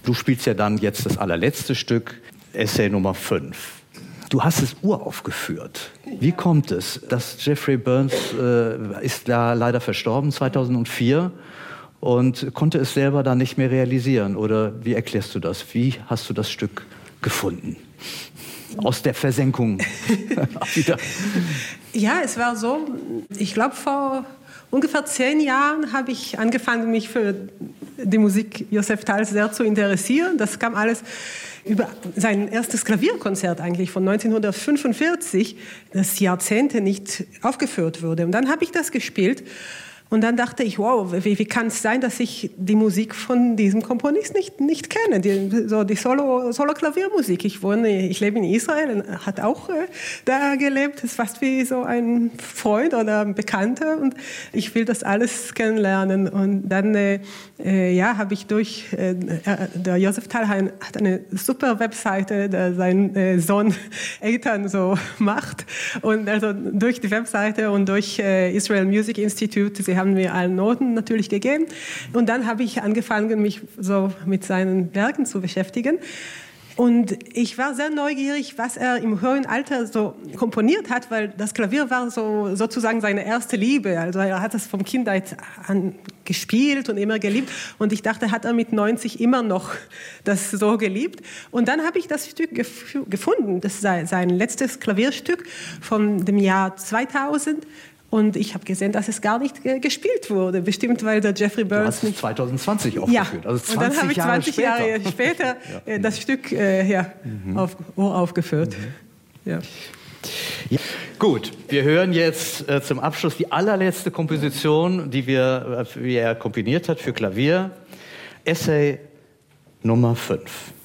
Du spielst ja dann jetzt das allerletzte Stück, Essay Nummer 5. Du hast es uraufgeführt. Wie kommt es, dass Jeffrey Burns ist da leider verstorben 2004 und konnte es selber dann nicht mehr realisieren? Oder wie erklärst du das? Wie hast du das Stück gefunden? Aus der Versenkung wieder. Ja, es war so, ich glaube vor ungefähr 10 Jahren habe ich angefangen, mich für die Musik Josef Thals sehr zu interessieren. Das kam alles über sein erstes Klavierkonzert eigentlich von 1945, das Jahrzehnte nicht aufgeführt wurde. Und dann habe ich das gespielt. Und dann dachte ich, wow, wie kann es sein, dass ich die Musik von diesem Komponist nicht kenne, die Solo-Klaviermusik. Ich lebe in Israel, hat auch da gelebt, ist fast wie so ein Freund oder ein Bekannter und ich will das alles kennenlernen. Und dann habe ich der Josef Thal hat eine super Webseite, der sein Sohn Eitan so macht. Und also durch die Webseite und durch Israel Music Institute, sie haben mir allen Noten natürlich gegeben. Und dann habe ich angefangen, mich so mit seinen Werken zu beschäftigen. Und ich war sehr neugierig, was er im hohen Alter so komponiert hat, weil das Klavier war so sozusagen seine erste Liebe. Also er hat das vom Kindheit an gespielt und immer geliebt. Und ich dachte, hat er mit 90 immer noch das so geliebt. Und dann habe ich das Stück gefunden. Das ist sein letztes Klavierstück von dem Jahr 2000. Und ich habe gesehen, dass es gar nicht gespielt wurde. Bestimmt, weil der Jeffrey Burns... Du hast es 2020 aufgeführt. Ja, also 20 und dann habe ich 20 Jahre später das Stück aufgeführt. Ja. Ja. Gut, wir hören jetzt zum Abschluss die allerletzte Komposition, die er komponiert hat für Klavier. Essay Nummer 5.